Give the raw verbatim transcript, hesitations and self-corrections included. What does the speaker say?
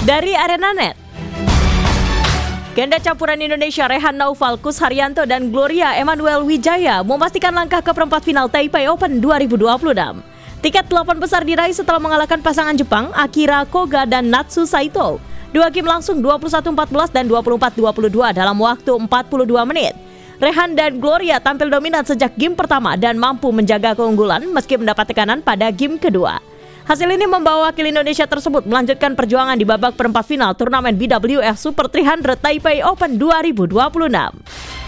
Dari ArenaNet, ganda campuran Indonesia Rehan Naufal, Kus Haryanto, dan Gloria Emmanuel Wijaya memastikan langkah ke perempat final Taipei Open dua ribu dua puluh enam. Tiket delapan besar diraih setelah mengalahkan pasangan Jepang Akira Koga dan Natsu Saito. Dua game langsung dua puluh satu empat belas dan dua puluh empat dua puluh dua dalam waktu empat puluh dua menit. Rehan dan Gloria tampil dominan sejak game pertama dan mampu menjaga keunggulan meski mendapat tekanan pada game kedua. Hasil ini membawa wakil Indonesia tersebut melanjutkan perjuangan di babak perempat final turnamen B W F Super tiga ratus Taipei Open dua ribu dua puluh enam.